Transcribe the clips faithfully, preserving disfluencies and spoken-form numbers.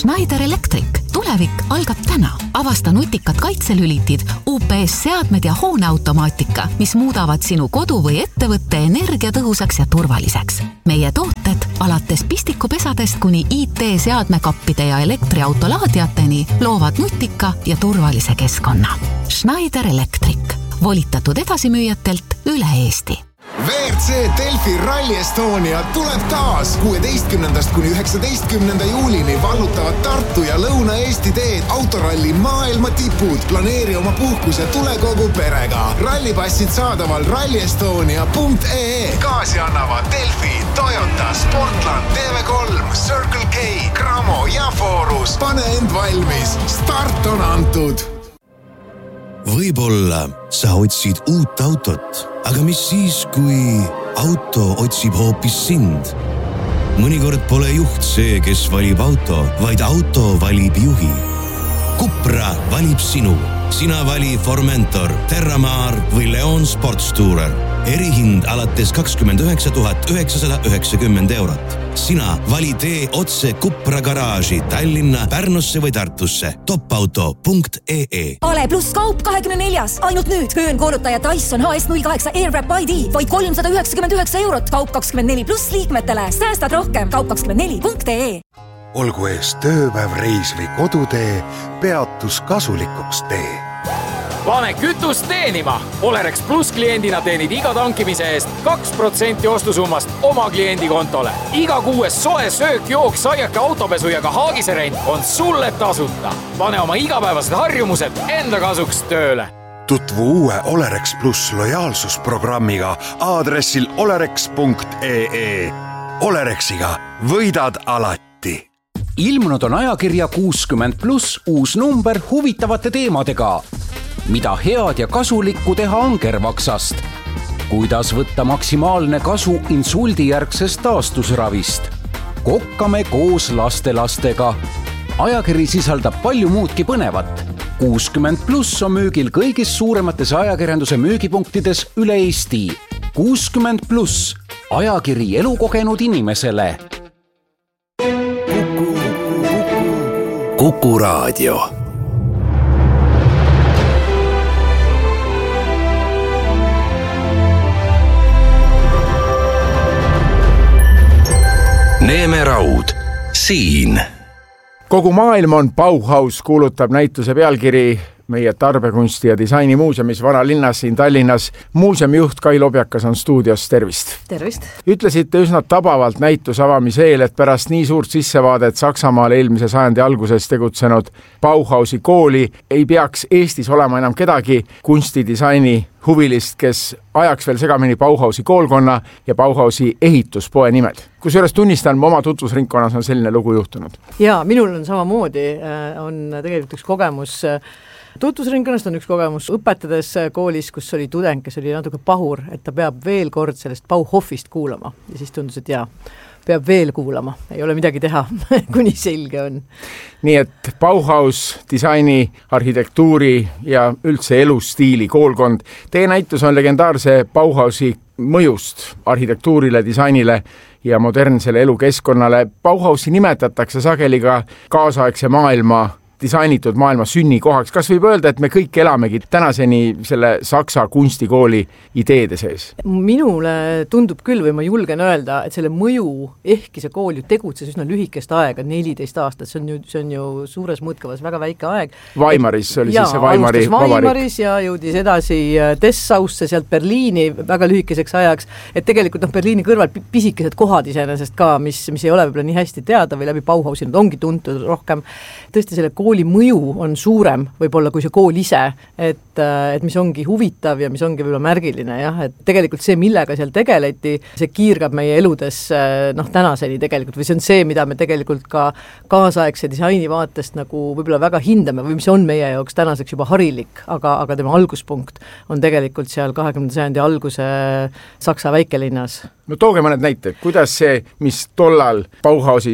Schneider Electric. Tulevik algab täna. Avasta nutikad kaitselülitid, U P S-seadmed ja hooneautomaatika, mis muudavad sinu kodu või ettevõtte energiatõhusaks ja turvaliseks. Meie tooted alates pistikupesadest kuni I T-seadmekappide ja elektriautolaadiateni loovad nutika ja turvalise keskkonna. Schneider Electric. Volitatud edasimüüjatelt üle Eesti. V R C Delfi Rally Estonia tuleb taas kuueteistkümnendast kuni üheksateistkümnenda juulini vallutavad Tartu ja Lõuna-Eesti teed autoralli maailma tipud. Planeeri oma puhkus ja tule kogu perega. Rallipassid saadaval rallyestonia punkt ee ee. Kaasi annavad Delfi, Toyota, Sportland, T V kolm, Circle K, Gramo ja Forus. Pane end valmis. Start on antud. Võib-olla sa otsid uut autot, aga mis siis, kui auto otsib hoopis sind? Mõnikord pole juht see, kes valib auto, vaid auto valib juhi. Cupra valib sinu. Sina vali Formentor, Terramar või Leon Sportstourer. Erihind alates kakskümmend üheksa tuhat üheksasada üheksakümmend eurot. Sina vali tee otse Cupra garaaži Tallinna, Pärnusse või Tartusse. topauto punkt ee ee. Ale pluss kaup kahekümne neljas. Ainult nüüd. Köönkoorutaja Dyson H S null kaheksa Airwrap I D. Vaid kolmsada üheksakümmend üheksa eurot. Kaup kakskümmend neli pluss liikmetele. Säästad rohkem. Kaup kakskümmend neli punkt ee ee. Olgu ees tööpäev, reis või kodutee, peatus kasulikuks tee. Pane kütust teenima! Olerex Plus kliendina teenid iga tankimise eest kaks protsenti ostusummast oma kliendi kontole. Iga kuues soe söök, jook, saiake, autopesu ja ka haagiserent on sulle tasuta. Pane oma igapäevased harjumused enda kasuks tööle. Tutvu uue Olerex Plus lojaalsusprogrammiga aadressil olerex punkt ee ee. Olerexiga võidad alati. Ilmunud on ajakirja kuuskümmend pluss uus number huvitavate teemadega. Mida head ja kasulikku teha angervaksast? Kuidas võtta maksimaalne kasu insuldijärgsest taastusravist? Kokkame koos lastelastega. Ajakiri sisaldab palju muudki põnevat. kuuskümmend pluss on müügil kõigis suuremates ajakirjanduse müügipunktides üle Eesti. kuuskümmend pluss. Ajakiri elukogenud inimesele. Kuku Raadio. Neeme Raud, siin. Kogu maailm on Bauhaus, kuulutab näituse pealkiri meie tarbekunsti ja disaini muuseumis Vanalinnas siin Tallinnas. Muuseumijuht Kai Lobjakas on stuudios, tervist. Tervist. Ütlesite üsna tabavalt näituse avamise eel, et pärast nii suurt sissevaadet Saksamaal eelmise sajandi alguses tegutsenud Bauhausi kooli ei peaks Eestis olema enam kedagi kunstidisaini huvilist, kes ajaks veel segamini Bauhausi koolkonna ja Bauhausi ehituspoe nimed. Kusjuures tunnistan, oma tutvusringkonnas on selline lugu juhtunud. Jaa, minul on samamoodi, on tegelikult üks kogemus tutvusringkonnast, on üks kogemus õpetades koolis, kus oli tudeng, kes oli natuke pahur, et ta peab veel kord sellest Bauhofist kuulama. Ja siis tundus, et jaa, peab veel kuulama. Ei ole midagi teha, kuni selge on. Nii et Bauhaus, disaini, arhitektuuri ja üldse elustiili koolkond. Teie näitus on legendaarse Bauhausi mõjust arhitektuurile, disainile ja modernsele elukeskkonnale. Bauhausi nimetatakse sageli ka kaasaegse maailma disainitud maailma sünnikohaks. Kas võib öelda, et me kõik elamegi tänaseni selle Saksa kunstikooli ideede sees? Minule tundub küll, või ma julgen öelda, et selle mõju, ehkki see kool ju tegutses üsna lühikest aega, neliteist aastat, see on ju, see on ju suures mõõtkavas väga väike aeg. Weimaris oli ja, siis see Weimari vabariik. Weimaris ja jõudis edasi Dessausse, sealt Berliini väga lühikeseks ajaks, et tegelikult noh, Berliini kõrval pisikesed kohad iseenesest ka, mis, mis ei ole võib-olla nii hästi teada või läbi Bauhausi, nad ongi tuntud rohkem. Tõesti selle kooli kooli mõju on suurem võib-olla kui see kool ise, et, et mis ongi huvitav ja mis ongi võib-olla märgiline, jah, et tegelikult see, millega seal tegeleti, see kiirgab meie eludes noh, tänaseni tegelikult, või see on see, mida me tegelikult ka kaasaegse disaini vaatest nagu võib-olla väga hindame või mis on meie jaoks tänaseks juba harilik, aga, aga tema alguspunkt on tegelikult seal kahekümnenda sajandi alguse Saksa väikelinnas. No tooge mõned näited, kuidas see, mis tollal Bauhausis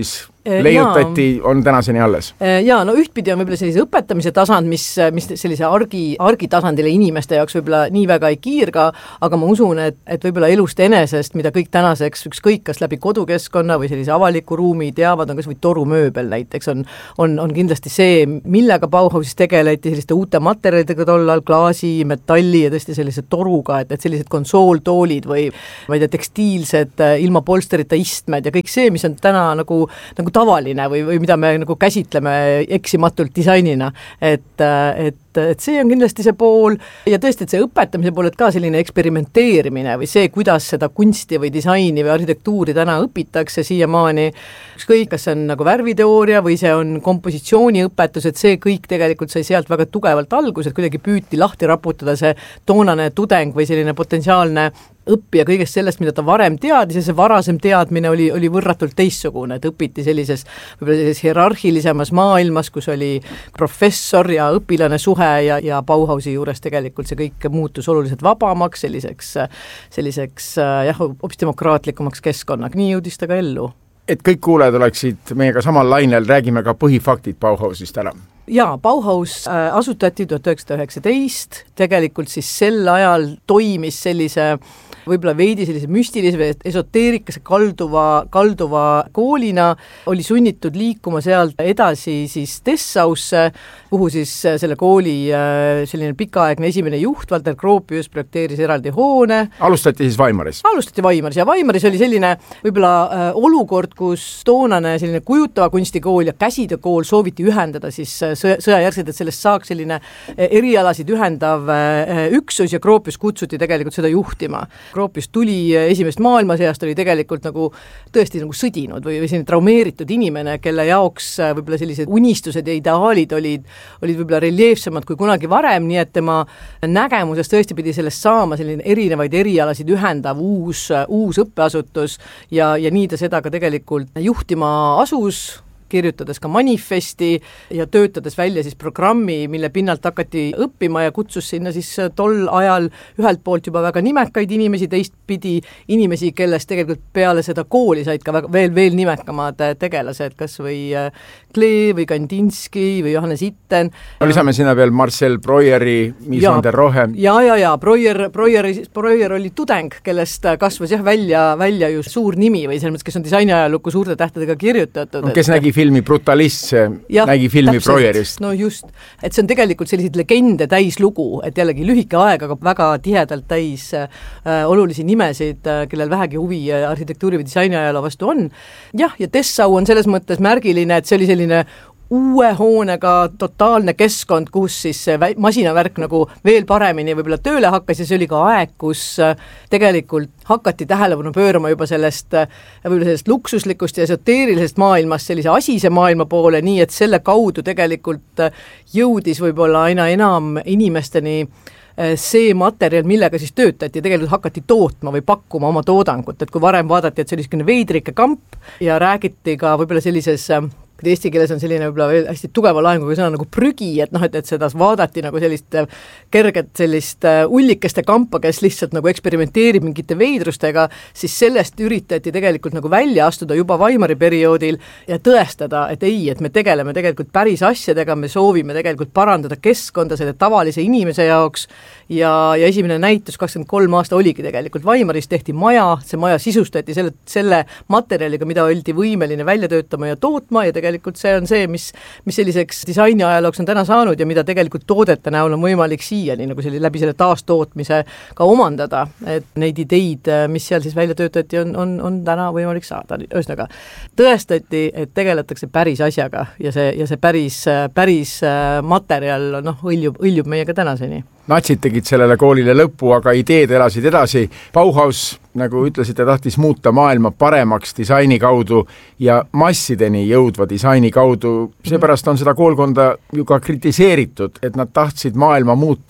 leiutati, on tänaseni alles? Jaa, no ühtpidi on võib-olla sellise õpetamise tasand, mis, mis sellise argi, argitasandile inimeste jaoks võib-olla nii väga ei kiirga, aga ma usun, et, et võib-olla elust enesest, mida kõik tänaseks ükskõik kas läbi kodukeskkonna või sellise avaliku ruumi teavad, on kas või torumööbel näiteks, on, on, on kindlasti see, millega Bauhausis tegeleti selliste uute materjalidega tollal, klaasi, metalli ja tõesti sellise toruga, et, et sellised konsooltoolid või ma ei tea, tekstiilsed ilma polsterita istmed ja kõik see, mis on täna nagu, nagu tavaline või, või mida me nagu käsitleme eksimatult disainina, et, et et see on kindlasti see pool ja tõesti, et see õpetamise pool, et ka selline eksperimenteerimine või see, kuidas seda kunsti või disaini või arhitektuuri täna õpitakse siiamaani, ükskõik, kas see on nagu värviteooria või see on kompositsiooniõpetus, et see kõik tegelikult sai sealt väga tugevalt alguses, et kuidagi püüti lahti raputada see toonane tudeng või selline potentsiaalne õppija kõigest sellest, mida ta varem teadis ja see varasem teadmine oli, oli võrratult teistsugune, et õpiti sellises võib-olla sellises hierarhilisemas maailmas, kus oli professor ja õpilane suhe ja, ja Bauhausi juures tegelikult see kõik muutus oluliselt vabamaks, selliseks, selliseks jah, hoopis demokraatlikumaks keskkonnaks, nii jõudis ta ka ellu. Et kõik kuulajad oleksid meiega samal lainel, räägime ka põhifaktid Bauhausist ära. Jaa, Bauhaus asutati tuhat üheksasada üheksateist, tegelikult siis sel ajal toimis sellise võib-olla veidi sellise müstilise või esoteerikasse kalduva, kalduva koolina, oli sunnitud liikuma sealt edasi siis Dessausse, kuhu siis selle kooli selline pikaaegne esimene juht, Walter Gropius, projekteeris eraldi hoone. Alustati siis Weimaris? Alustati Weimaris ja Weimaris oli selline võib-olla olukord, kus toonane selline kujutava kunstikool ja käsitöökool sooviti ühendada siis sõjajärgselt, et sellest saaks selline erialasid ühendav üksus ja Gropius kutsuti tegelikult seda juhtima. Gropius tuli esimest maailmasõjast, oli tegelikult nagu tõesti nagu sõdinud või, või selline traumeeritud inimene, kelle jaoks võib-olla sellised unistused ja ideaalid olid, olid võib-olla reljeefsemad kui kunagi varem, nii et tema nägemusest tõesti pidi sellest saama selline erinevaid erialasid ühendav uus, uus õppeasutus ja, ja nii ta seda ka tegelikult juhtima asus, kirjutades ka manifesti ja töötades välja siis programmi, mille pinnalt hakati õppima ja kutsus sinna siis tol ajal ühelt poolt juba väga nimekaid inimesi, teistpidi inimesi, kellest tegelikult peale seda kooli said ka väga, veel, veel nimekamad tegelased, kas või Klee või Kandinski või Johannes Itten. No lisame sinna veel Marcel Breueri, Mies van der Rohe. Ja, ja, ja, Breuer, Breuer, Breuer oli tudeng, kellest kasvas jah välja, välja ju suur nimi või selles mõttes, kes on disainiajalukku suurte tähtedega kirjutatud. No, kes et... nägi filmi Brutalist, ja, nägi filmi täpselt, Breuerist. No just, et see on tegelikult selliseid legende täis lugu, et jällegi lühike aeg, aga väga tihedalt täis äh, olulisi nimesid, äh, kellel vähegi huvi arhitektuuri või disainiajaloo vastu on. Jah, ja Dessau on selles mõttes märgiline, et see oli selline uue hoonega totaalne keskkond, kus siis masinavärk nagu veel paremini võib-olla tööle hakkas ja see oli ka aeg, kus tegelikult hakati tähelepanu pöörama juba sellest, võib-olla sellest luksuslikust ja esoteerilisest maailmast sellise asise maailma poole, nii et selle kaudu tegelikult jõudis võib-olla aina enam inimesteni see materjal, millega siis töötati, tegelikult hakati tootma või pakkuma oma toodangut, et kui varem vaadati, et see oli selline veidrike kamp ja räägiti ka võib-olla sellises eesti keeles on selline võib-olla veel hästi tugeva laenguga sõna nagu prügi, et noh, et, et seda vaadati nagu sellist kerget sellist ullikeste kampa, kes lihtsalt nagu eksperimenteerib mingite veidrustega, siis sellest üritati tegelikult nagu välja astuda juba Weimari perioodil ja tõestada, et ei, et me tegeleme tegelikult päris asjadega, me soovime tegelikult parandada keskkonda selle tavalise inimese jaoks ja, ja esimene näitus kakskümmend kolm aasta oligi tegelikult Weimaris, tehti maja, see maja sisustati selle, selle materjaliga, mida oldi võimeline välja töötama ja tootma ja tegelikult tegelikult see on see, mis, mis selliseks disainiajalooks on täna saanud ja mida tegelikult toodete näol on võimalik siiani nagu selle, läbi selle taastootmise ka omandada, et neid ideid, mis seal siis välja töötati, on, on, on täna võimalik saada. Ühesõnaga, tõestati, et tegeletakse päris asjaga ja see, ja see päris, päris materjal noh, õljub, õljub meiega tänaseni. Natsid tegid sellele koolile lõppu, aga ideed elasid edasi. Bauhaus, nagu ütlesite, tahtis muuta maailma paremaks disaini kaudu ja massideni jõudva disaini kaudu. Seepärast on seda koolkonda ju ka kritiseeritud, et nad tahtsid maailma muuta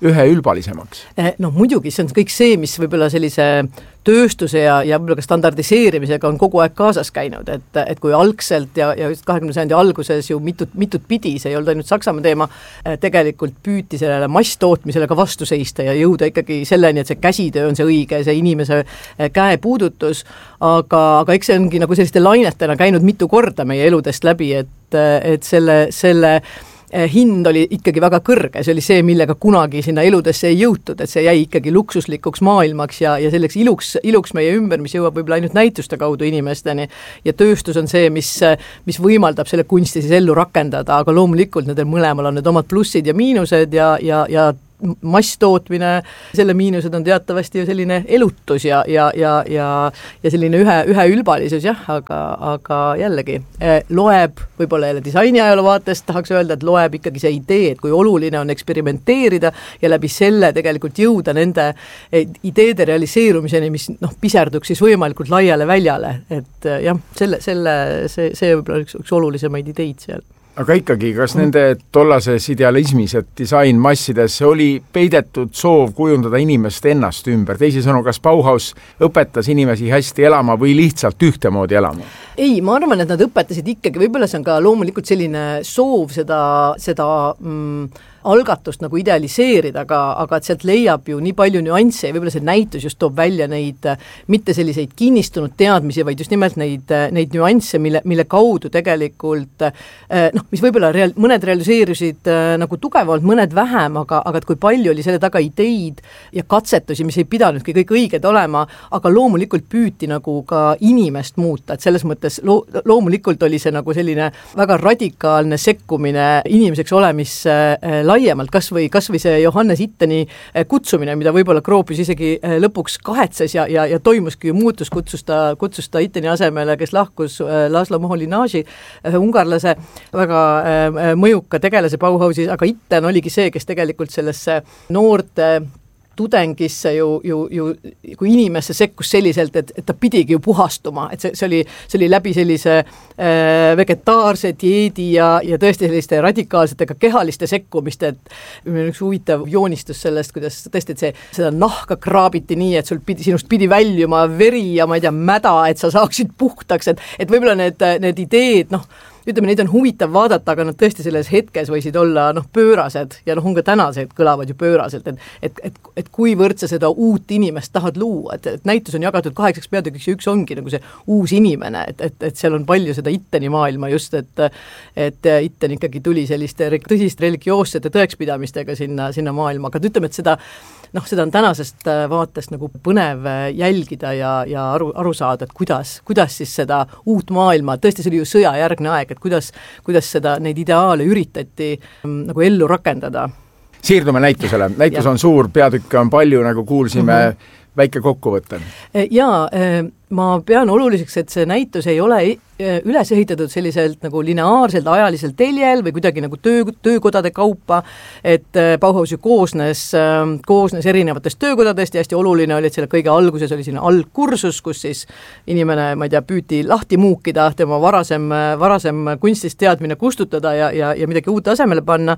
üheülbalisemaks? No muidugi, see on kõik see, mis võib-olla sellise tööstuse ja, ja võib-olla ka standardiseerimisega on kogu aeg kaasas käinud, et, et kui algselt ja, ja just kahekümnenda sajandi alguses ju mitut, mitut pidi, see ei olnud ainult Saksamaa teema, tegelikult püüti sellele masstootmisele ka vastu seista ja jõuda ikkagi selleni, et see käsitöö on see õige, see inimese käepuudutus, aga, aga eks see ongi nagu selliste lainetena käinud mitu korda meie eludest läbi, et, et selle, selle hind oli ikkagi väga kõrge, see oli see, millega kunagi sinna eludesse ei jõutud, et see jäi ikkagi luksuslikuks maailmaks ja, ja selleks iluks, iluks meie ümber, mis jõuab võib-olla ainult näituste kaudu inimesteni ja tööstus on see, mis, mis võimaldab selle kunsti siis ellu rakendada, aga loomulikult nendel mõlemal on need omad plussid ja miinused ja, ja, ja masstootmine, selle miinused on teatavasti ju selline elutus ja, ja, ja, ja, ja selline ühe, ühe ülbalisus, jah, aga, aga jällegi loeb, võib-olla jälle disaini ajaloo vaatest tahaks öelda, et loeb ikkagi see idee, et kui oluline on eksperimenteerida ja läbi selle tegelikult jõuda nende ideede realiseerumiseni, mis noh, piserduks siis võimalikult laiale väljale, et jah, selle, selle, see, see võib-olla üks, üks olulisemaid ideid seal. Aga ikkagi, kas nende tollases idealismis, et disain massides oli peidetud soov kujundada inimest ennast ümber? Teisisõnu, kas Bauhaus õpetas inimesi hästi elama või lihtsalt ühtemoodi elama? Ei, ma arvan, et nad õpetasid ikkagi, võib-olla see on ka loomulikult selline soov seda, seda mm, algatust nagu idealiseerida, aga, aga et sealt leiab ju nii palju nüansse ja võib-olla see näitus just toob välja neid mitte selliseid kinnistunud teadmisi, vaid just nimelt neid, neid nüansse, mille, mille kaudu tegelikult noh, mis võib-olla real, mõned realiseerusid nagu tugevalt, mõned vähem, aga, aga et kui palju oli selle taga ideid ja katsetusi, mis ei pidanudki kõik õiged olema, aga loomulikult püüti nagu ka inimest muuta, et selles mõttes lo, loomulikult oli see nagu selline väga radikaalne sekkumine inimeseks olemisse laiemalt, kas või, kas või see Johannes Itteni kutsumine, mida võib-olla Gropius isegi lõpuks kahetses ja, ja, ja toimuski ju muutus, kutsus ta, kutsus ta Itteni asemele, kes lahkus Laszlo Moholy-Nagy, ungarlase, väga mõjuka tegelase Bauhausis, aga Itten oligi see, kes tegelikult sellesse noorte tudengisse ju, ju, ju kui inimesse sekkus selliselt, et, et ta pidigi ju puhastuma, et see, see, oli, see oli läbi sellise äh, vegetaarse dieedi ja, ja tõesti selliste radikaalsetega kehaliste sekkumiste, et üks huvitav joonistus sellest, kuidas tõesti, et see, seda nahka kraabiti nii, et sul pidi, sinust pidi väljuma veri ja ma ei tea, mäda, et sa saaksid puhtaks, et, et võib-olla need, need ideed, noh, ütleme, neid on huvitav vaadata, aga nad tõesti selles hetkes võisid olla noh, pöörased ja noh, on ka tänased kõlavad ju pööraselt, et, et, et, et kuivõrd sa seda uut inimest tahad luua, et, et näitus on jagatud kaheksaks peatükiks ja üks ongi nagu see uus inimene, et, et, et seal on palju seda Itteni maailma just, et et Itten ikkagi tuli selliste tõsiste religioossete tõekspidamistega sinna, sinna maailma, aga ütleme, et seda noh, seda on tänasest vaatest nagu põnev jälgida ja, ja aru, aru saada, et kuidas, kuidas siis seda uut maailma, tõesti see oli ju sõjajärgne aeg, et kuidas, kuidas seda, neid ideaale üritati nagu ellu rakendada. Siirdume näitusele. Näitus ja. On suur, peatükke on palju, nagu kuulsime, mm-hmm. väike kokkuvõte. Jaa, ma pean oluliseks, et see näitus ei ole üles ehitatud selliselt nagu lineaarselt ajaliselt teljel või kuidagi nagu töö, töökodade kaupa, et Bauhaus ju koosnes, koosnes erinevatest töökodadest ja hästi oluline oli, et selle kõige alguses oli selline algkursus, kus siis inimene, ma ei tea, püüti lahti muukida, tema varasem, varasem kunstist teadmine kustutada ja, ja, ja midagi uut asemele panna,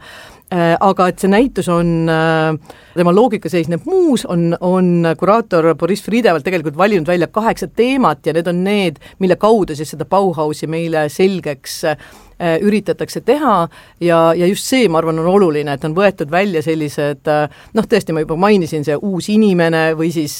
aga et see näitus on, tema loogika seisneb muus, on, on kuraator Boris Fridevalt tegelikult valinud välja kaheksa teemat ja need on need, mille kaudu siis seda Bauhausi meile selgeks üritatakse teha ja, ja just see, ma arvan, on oluline, et on võetud välja sellised, noh tõesti, ma juba mainisin, see uus inimene või siis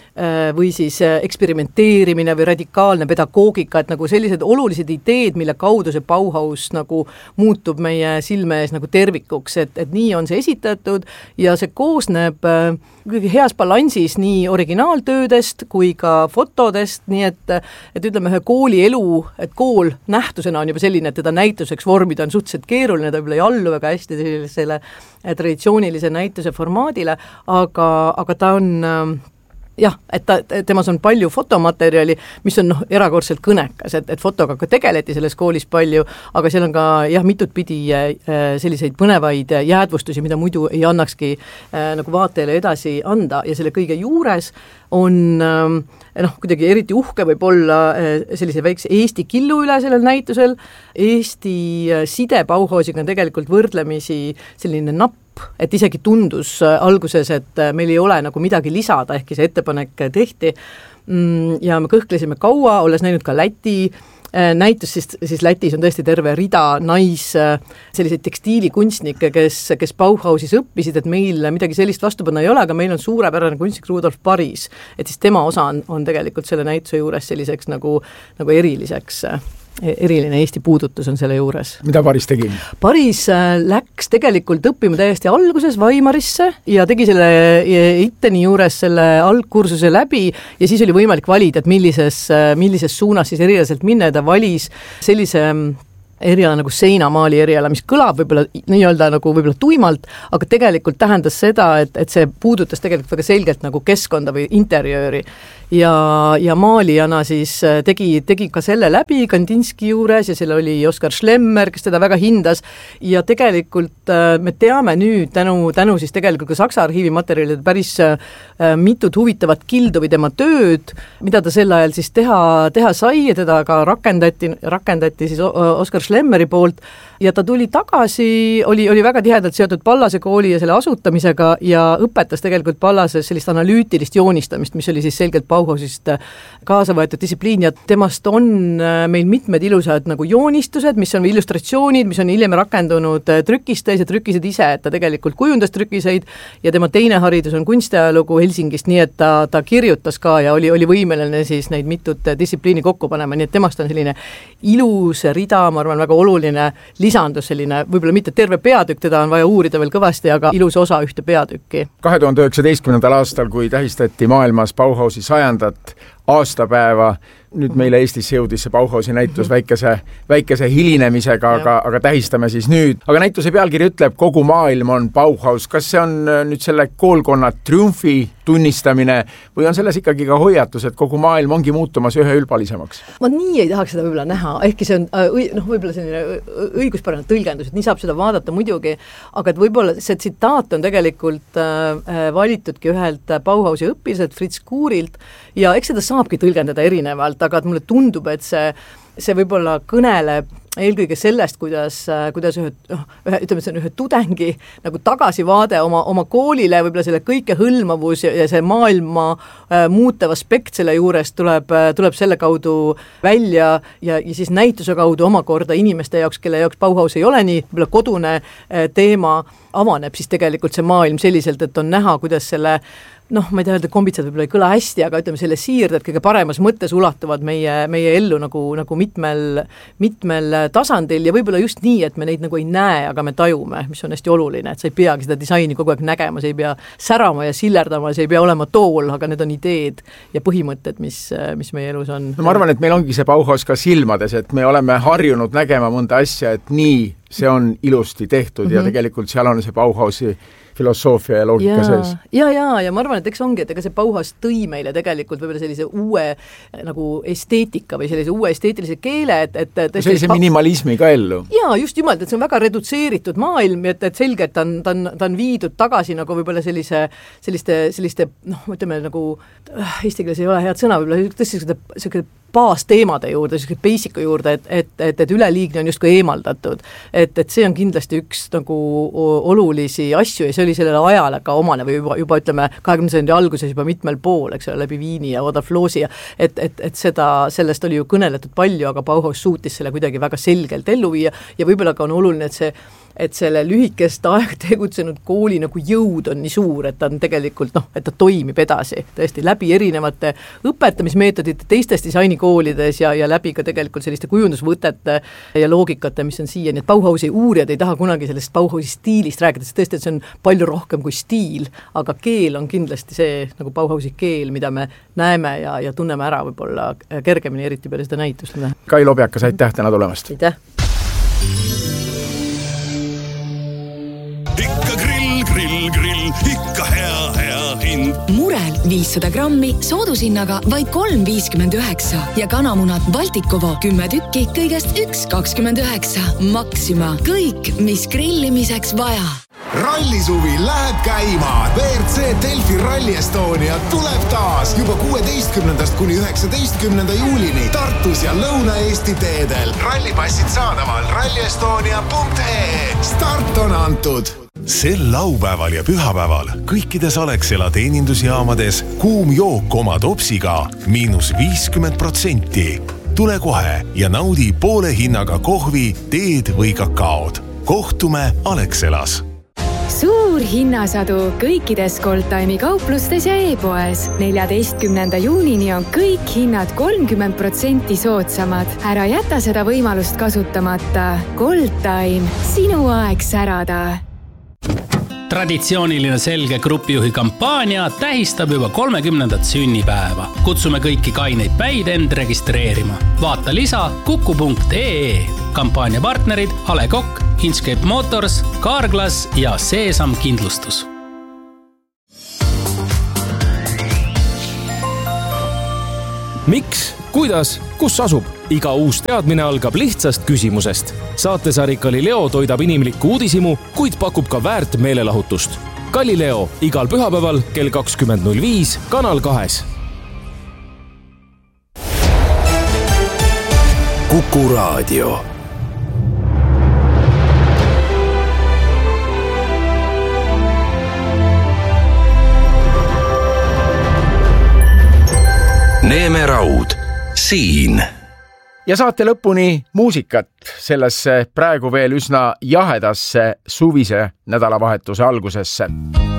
või siis eksperimenteerimine või radikaalne pedagoogika, et nagu sellised olulised ideed, mille kaudu see Bauhaus nagu muutub meie silme ees nagu tervikuks, et, et nii on see esitatud ja see koosneb kõige heas balansis nii originaaltöödest kui ka fotodest, nii et, et ütleme, ühe kooli elu, et kool nähtusena on juba selline, et teda näituseks vormida on suhteliselt keeruline, ta võib-olla ei allu väga hästi sellisele traditsioonilise näituse formaadile, aga, aga ta on jah, et ta, temas on palju fotomaterjali, mis on noh, erakordselt kõnekas, et, et fotoga ka tegeleti selles koolis palju, aga seal on ka jah, mitut pidi selliseid põnevaid jäädvustusi, mida muidu ei annakski äh, nagu vaatajale edasi anda ja selle kõige juures on noh, kuidagi eriti uhke võib olla sellise väikse Eesti killu üle sellel näitusel. Eesti side Bauhausiga on tegelikult võrdlemisi selline napp, et isegi tundus alguses, et meil ei ole nagu midagi lisada, ehkki see ettepanek tehti ja me kõhklesime kaua, olles näinud ka Läti näitus, siis, siis Lätis on tõesti terve rida nais selliseid tekstiilikunstnikke, kes, kes Bauhausis õppisid, et meil midagi sellist vastu panna ei ole, aga meil on suurepärane kunstnik Rudolf Paris, et siis tema osa on, on tegelikult selle näituse juures selliseks nagu, nagu eriliseks eriline Eesti puudutus on selle juures. Mida Paris tegi? Paris läks tegelikult õppima täiesti alguses Weimarisse ja tegi selle Itteni juures selle algkursuse läbi ja siis oli võimalik valida, et millises, millises suunas siis erialaselt minna ja ta valis sellise eriala nagu seinamaali eriala, mis kõlab võib-olla nii-öelda nagu võib-olla tuimalt, aga tegelikult tähendas seda, et, et see puudutas tegelikult väga selgelt nagu keskkonda või interjööri. Ja, ja maalijana siis tegi, tegi ka selle läbi Kandinski juures ja seal oli Oskar Schlemmer, kes teda väga hindas ja tegelikult me teame nüüd tänu, tänu siis tegelikult ka Saksa arhiivi materjalid päris mitut huvitavat kildu või tema tööd, mida ta sel ajal siis teha, teha sai ja teda ka rakendati, rakendati siis Oskar Schlemmeri poolt ja ta tuli tagasi, oli, oli väga tihedalt seotud Pallase kooli ja selle asutamisega ja õpetas tegelikult Pallases sellist analüütilist joonistamist, mis oli siis selgelt Bauhausist kaasa võetud distsipliin ja temast on meil mitmed ilusad nagu joonistused, mis on illustratsioonid, mis on hiljem rakendunud trükistes ja trükised ise, et ta tegelikult kujundas trükiseid ja tema teine haridus on kunstiajalugu Helsingist, nii et ta, ta kirjutas ka ja oli, oli võimeline siis neid mitut distsipliini kokku panema, nii et temast on selline ilus rida, ma arvan, väga oluline lisandus selline, võib-olla mitte terve peatükk, teda on vaja uurida veel kõvasti, aga ilus osa ühte peatükki. kahe tuhande üheksateistkümnendal aastal, kui tähistati maailmas Bauhausi sajandat aastapäeva, nüüd meile Eestisse jõudis see Bauhausi näitus väikese, väikese hilinemisega, aga, aga tähistame siis nüüd. Aga näituse pealkiri ütleb, kogu maailm on Bauhaus. Kas see on nüüd selle koolkonna triumfi tunnistamine või on selles ikkagi ka hoiatus, et kogu maailm ongi muutumas ühe ülbalisemaks? Ma nii ei tahaks seda võib-olla näha, ehkki see on noh, võib-olla selline õiguspärane tõlgendus, et nii saab seda vaadata muidugi, aga et võib-olla see tsitaat on tegelikult äh, valitudki ühelt Bauhausi õppiselt Fritz Kuurilt ja eks seda saabki tõlgendada erinevalt, aga et mulle tundub, et see, see võib-olla kõneleb eelkõige sellest, kuidas, kuidas ühe, ühe, ütleme, see on ühe tudengi nagu tagasivaade oma, oma koolile, võib-olla selle kõike hõlmavus ja, ja see maailma äh, muutev aspekt selle juures tuleb, tuleb selle kaudu välja ja, ja siis näituse kaudu omakorda inimeste jaoks, kelle jaoks Bauhaus ei ole nii võib-olla kodune äh, teema, avaneb siis tegelikult see maailm selliselt, et on näha, kuidas selle noh, ma ei tea, kombitsad võib-olla ei kõla hästi, aga ütleme, selle siirded kõige paremas mõttes ulatuvad meie, meie ellu nagu, nagu mitmel, mitmel tasandil ja võib-olla just nii, et me neid nagu ei näe, aga me tajume, mis on hästi oluline, et sa ei peagi seda disaini kogu aeg nägema, sa ei pea särama ja sillerdama, sa ei pea olema tool, aga need on ideed ja põhimõtted, mis, mis meie elus on. No, ma arvan, et meil ongi see Bauhaus ka silmades, et me oleme harjunud nägema mõnda asja, et nii see on ilusti tehtud mm-hmm. ja tegelikult seal on see Bauhausi filosoofia ja loogika ja, sees. Ja, ja, ja ma arvan, et eks ongi, et ega see Bauhaus tõi meile tegelikult võib-olla sellise uue nagu esteetika või sellise uue esteetilise keele, et, et sellise pa- minimalismi ka ellu. Jaa, just jumalt, et see on väga redutseeritud maailm, et, et selge, et ta on, ta on, ta on viidud tagasi nagu võib-olla sellise, selliste, selliste, noh, ütleme nagu, eesti keeles ei ole head sõna, võib-olla tõesti selline baasteemade juurde, selline basicu juurde, et, et, et, et üleliigne on justkui eemaldatud. Et, et see on kindlasti üks nagu olulisi asju ja see oli sellele ajale ka omane või juba, juba ütleme kahekümnenda sajandi alguses juba mitmel pool, eks ole, läbi Viini ja Oda Floosi, et, et, et seda, sellest oli ju kõneletud palju, aga Bauhaus suutis selle kuidagi väga selgelt ellu viia ja võib-olla ka on oluline, et see et selle lühikest aeg tegutsenud kooli nagu jõud on nii suur, et ta on tegelikult, noh, et ta toimib edasi tõesti läbi erinevate õpetamismeetodite teistes disainikoolides ja, ja läbi ka tegelikult selliste kujundusvõtete ja loogikate, mis on siia, nii et Bauhausi uurijad ei taha kunagi sellest Bauhausi stiilist rääkida, sest tõesti, et see on palju rohkem kui stiil, aga keel on kindlasti see nagu Bauhausi keel, mida me näeme ja, ja tunneme ära võib-olla kergemini, eriti peale seda näitust. Kai Lobjakas, aitäh täna tulemast! Aitäh! Ikka grill, grill, grill, ikka hea, hea hind. Murel viissada grammi soodushinnaga vaid kolm viiskümmend üheksa ja kanamunad Baltikovo kümme tükki kõigest üks kakskümmend üheksa. Maxima, kõik, mis grillimiseks vaja. rallisuvi läheb käima. V R C Delfi Rally Estonia tuleb taas juba kuueteistkümnendast kuni üheksateistkümnenda juulini Tartus ja Lõuna-Eesti teedel. Rallipassid saadaval rallyestonia punkt ee. Start on antud. Sel laupäeval ja pühapäeval kõikides Alexela teenindusjaamades kuum jook oma topsiga miinus viiskümmend protsenti. Tule kohe ja naudi poole hinnaga kohvi, teed või kakaod. Kohtume Alexelas. Suur hinnasadu kõikides Goldtime'i kauplustes ja e-poes. neljateistkümnenda juunini on kõik hinnad kolmkümmend protsenti soodsamad. Ära jäta seda võimalust kasutamata. Goldtime, sinu aeg särada. Traditsiooniline selge grupijuhi kampaania tähistab juba kolmekümnendat sünnipäeva. Kutsume kõiki kaineid päid end registreerima. Vaata lisa kuku punkt ee. Kampaania partnerid A Le Coq, Inchcape Motors, Carglass ja Seesam Kindlustus. Miks? Kuidas? Kus asub? Iga uus teadmine algab lihtsast küsimusest. Saatesari Galileo toidab inimlikku uudisimu, kuid pakub ka väärt meelelahutust. Galileo igal pühapäeval kell kakskümmend null viis Kanal kahes. Kuku Raadio. Neeme Raud, siin. Ja saate lõpuni muusikat sellesse praegu veel üsna jahedasse suvise nädalavahetuse algusesse.